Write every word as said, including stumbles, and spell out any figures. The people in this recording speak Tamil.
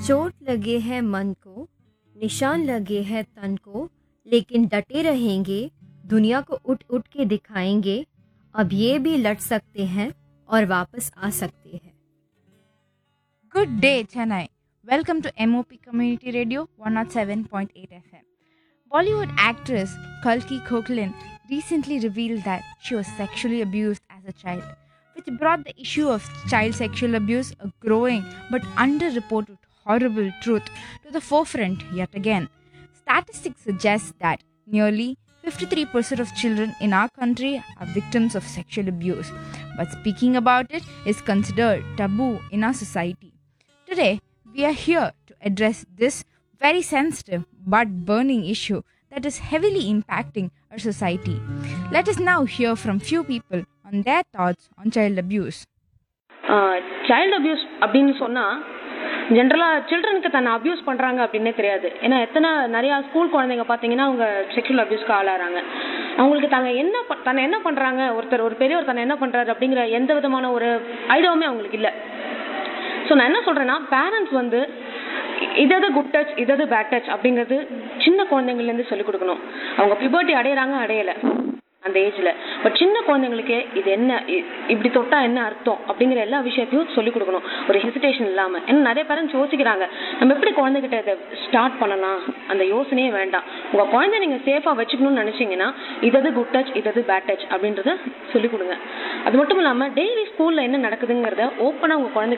चोट लगे है मन को, निशान लगे है तन को, लेकिन डटे रहेंगे, दुनिया को उठ उठ के दिखाएंगे, अब ये भी लड़ सकते हैं और वापस आ सकते हैं। Good day, Chennai. Welcome to M O P Community Radio one oh seven point eight F M. Bollywood actress Kalki Koechlin recently revealed that she was sexually abused as a child, which brought the issue of child sexual abuse, a growing but underreported horrible truth, to the forefront yet again. Statistics suggest that nearly fifty-three percent of children in our country are victims of sexual abuse, but speaking about it is considered taboo in our society. Today, we are here to address this very sensitive but burning issue that is heavily impacting our society. Let us now hear from few people on their thoughts on child abuse. Child abuse அப்படின்னு சொன்னால் ஜென்ரலாக சில்ட்ரனுக்கு தன்னை அபியூஸ் பண்ணுறாங்க அப்படின்னே தெரியாது. ஏன்னா எத்தனை நிறையா ஸ்கூல் குழந்தைங்க பார்த்தீங்கன்னா அவங்க செக்ஷுவல் அபியூஸ்க்கு ஆளாகிறாங்க. அவங்களுக்கு தாங்க என்ன ப தன்னை என்ன பண்ணுறாங்க, ஒருத்தர் ஒரு பெரியவர் தன்னை என்ன பண்ணுறாரு அப்படிங்கிற எந்த விதமான ஒரு ஐடியாவுமே அவங்களுக்கு இல்லை. ஸோ நான் என்ன சொல்கிறேன்னா, பேரண்ட்ஸ் வந்து இதது குட் டச் இதது பேட் டச் அப்படிங்கிறது சின்ன குழந்தைங்கள்லேருந்து சொல்லிக் கொடுக்கணும். அவங்க பியூபர்ட்டி அடையிறாங்க அடையலை அந்த ஏஜில், பட் சின்ன குழந்தைங்களுக்கு இது என்ன, இப்படி தொட்டா என்ன அர்த்தம் அப்படிங்கிற எல்லா விஷயத்தையும் சொல்லிக் கொடுக்கணும், ஒரு ஹெசிடேஷன் இல்லாமல். ஏன்னா நிறைய பேரண்ட்ஸ் யோசிக்கிறாங்க, நம்ம எப்படி குழந்தைகிட்ட இதை ஸ்டார்ட் பண்ணலாம், அந்த யோசனையே வேண்டாம். உங்கள் குழந்தை நீங்கள் சேஃபாக வச்சுக்கணும்னு நினச்சிங்கன்னா இதது குட் டச் இதது பேட் டச் அப்படின்றத சொல்லிக் கொடுங்க. அது மட்டும் இல்லாமல் டெய்லி ஸ்கூலில் என்ன நடக்குதுங்கிறத ஓப்பனாக உங்கள் குழந்தை